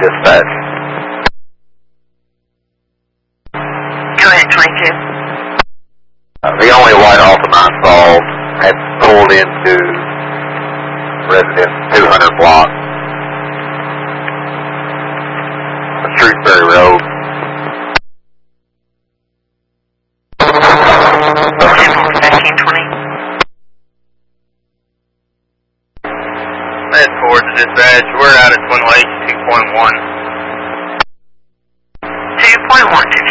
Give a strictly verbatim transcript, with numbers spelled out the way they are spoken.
dispatch. Go ahead, twenty-two. Uh, the only white Altima I saw had pulled into residence two hundred block. Shrewsbury Road. fifteen twenty. Head towards the dispatch. We're out at Twin Lakes two point one. two point one two.